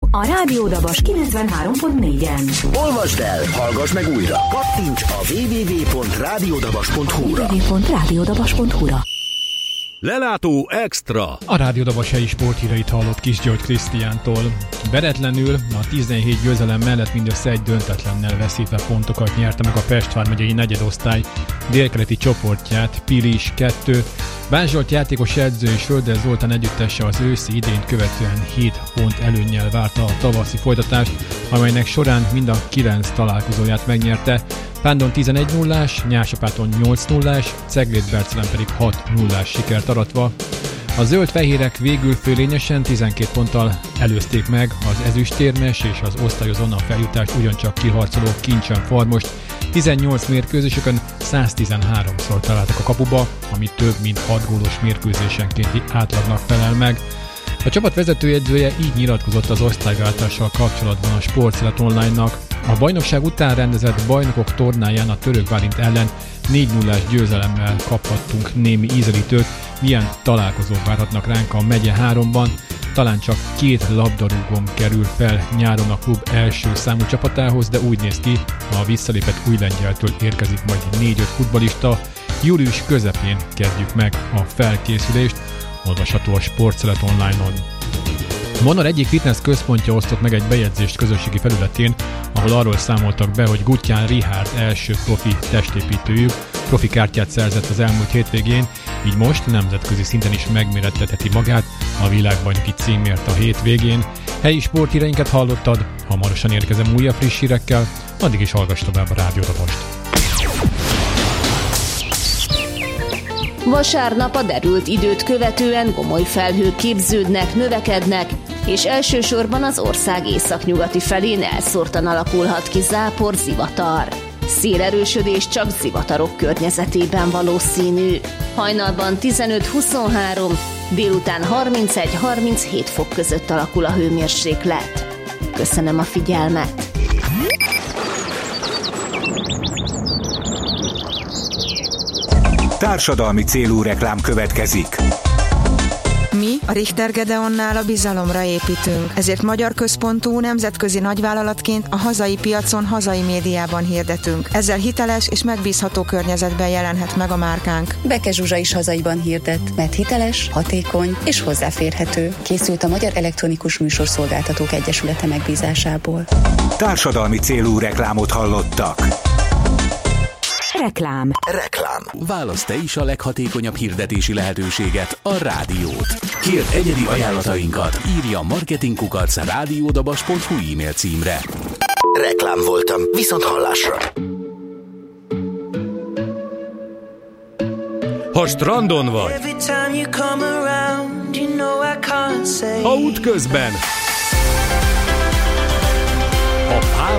a Rádió Dabas 93.4-en. Olvasd el, hallgass meg újra. Kattints a www.radiodabas.hu-ra. Lelátó Extra. A Rádió Dabas helyi sporthíreit hallott Kis György Krisztiántól. Veretlenül a 17 győzelem mellett mindössze egy döntetlennel veszítve pontokat nyerte meg a Pest vármegyei negyedosztály délkeleti csoportját, Pilis 2. Bán Zsolt játékos edző és Földes Zoltán együttese az őszi idényt követően 7 pont előnnyel várta a tavaszi folytatást, amelynek során mind a 9 találkozóját megnyerte. Pándon 11-0-ás, Nyásapáton 8-0-ás, Cegléd-Bercelen pedig 6-0-ás sikert aratva. A zöld-fehérek végül fölényesen 12 ponttal előzték meg az ezüstérmes és az osztályozón a feljutást ugyancsak kiharcoló Kincsen Farmost. 18 mérkőzésükön 113-szor találtak a kapuba, ami több mint 6 gólos mérkőzésenkénti átlagnak felel meg. A csapat vezetőedzője így nyilatkozott az osztályváltással kapcsolatban a Sportszélet Online-nak. A bajnokság után rendezett bajnokok tornáján a Török Bálint ellen 4-0-ás győzelemmel kaphattunk némi ízelítőt, milyen találkozók várhatnak ránk a megye 3-ban. Talán csak 2 labdarúgón kerül fel nyáron a klub első számú csapatához, de úgy néz ki, a visszalépett Újlengyeltől érkezik majd 4-5 futballista. Július közepén kezdjük meg a felkészülést, olvasható a Sportszélet Online-on. Monor egyik fitness központja osztott meg egy bejegyzést közösségi felületén, ahol arról számoltak be, hogy Gutján Richárd első profi testépítőjük profi kártyát szerzett az elmúlt hétvégén, így most nemzetközi szinten is megmérettetheti magát a világbajnoki címért a hétvégén. Helyi sporthíreinket hallottad, hamarosan érkezem újabb friss hírekkel, addig is hallgass tovább a Rádió Dabast. Vasárnap a derült időt követően gomoly felhők képződnek, növekednek, és elsősorban az ország északnyugati felén elszórtan alakulhat ki zápor, zivatar. Szélerősödés csak zivatarok környezetében valószínű. Hajnalban 15-23, délután 31-37 fok között alakul a hőmérséklet. Köszönöm a figyelmet! Társadalmi célú reklám következik. Mi a Richter Gedeonnál a bizalomra építünk, ezért magyar központú nemzetközi nagyvállalatként a hazai piacon, hazai médiában hirdetünk. Ezzel hiteles és megbízható környezetben jelenhet meg a márkánk. Beke Zsuzsa is hazaiban hirdet, mert hiteles, hatékony és hozzáférhető. Készült a Magyar Elektronikus Műsorszolgáltatók Egyesülete megbízásából. Társadalmi célú reklámot hallottak. Reklám. Válaszd te is a leghatékonyabb hirdetési lehetőséget, a rádiót. Kérd egyedi ajánlatainkat, írj a marketing@radiodabas.hu e-mail címre. Reklám voltam, viszont hallásra. Ha strandon vagy, ha útközben,